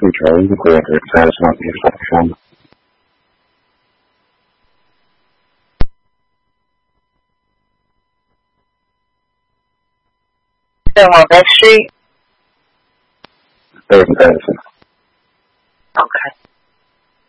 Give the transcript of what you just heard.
control the cortex has not the affection. Still on that street? Third person. Okay.